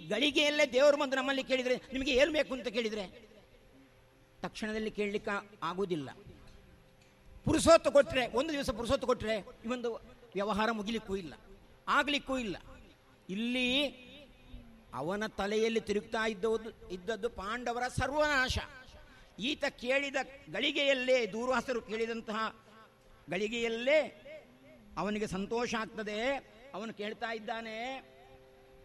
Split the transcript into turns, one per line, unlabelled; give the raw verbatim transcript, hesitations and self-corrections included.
ಗಳಿಗೆಯಲ್ಲೇ ದೇವರು ಬಂದು ನಮ್ಮಲ್ಲಿ ಕೇಳಿದರೆ ನಿಮಗೆ ಏನು ಬೇಕು ಅಂತ ಕೇಳಿದರೆ ತಕ್ಷಣದಲ್ಲಿ ಕೇಳಲಿಕ್ಕೆ ಆಗುವುದಿಲ್ಲ. ಪುರುಸೊತ್ತು ಕೊಟ್ಟರೆ, ಒಂದು ದಿವಸ ಪುರುಸೊತ್ತು ಕೊಟ್ಟರೆ ಈ ಒಂದು ವ್ಯವಹಾರ ಮುಗಿಲಿಕ್ಕೂ ಇಲ್ಲ, ಆಗಲಿಕ್ಕೂ ಇಲ್ಲ. ಇಲ್ಲಿ ಅವನ ತಲೆಯಲ್ಲಿ ತಿರುಗ್ತಾ ಇದ್ದದ್ದು ಇದ್ದದ್ದು ಪಾಂಡವರ ಸರ್ವನಾಶ. ಈತ ಕೇಳಿದ ಗಳಿಗೆಯಲ್ಲೇ, ದೂರ್ವಾಸರು ಕೇಳಿದಂತಹ ಗಳಿಗೆಯಲ್ಲೇ ಅವನಿಗೆ ಸಂತೋಷ ಆಗ್ತದೆ. ಅವನು ಕೇಳ್ತಾ ಇದ್ದಾನೆ,